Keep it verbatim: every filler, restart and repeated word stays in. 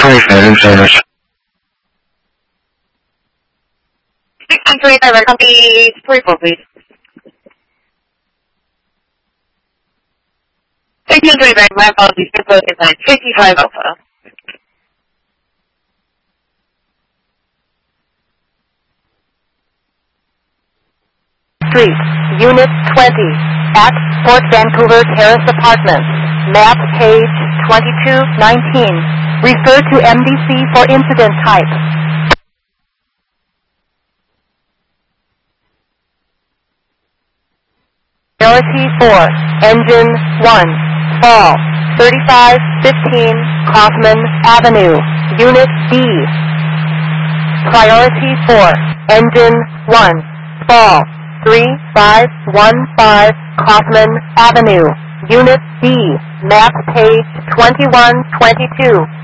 twenty-five in service. six nine two eight driver, copy three four, please. six nine two eight driver, my apologies, your code is nine fifty-five Alpha. Street, Unit twenty, at Port Vancouver Terrace Apartments, map page twenty-two nineteen. Refer to M D C for incident type. Priority four, Engine one, fall, thirty-five fifteen Kaufman Avenue, Unit B. Priority four, Engine one, fall, three five one five Kaufman Avenue, Unit B, map page twenty-one twenty-two.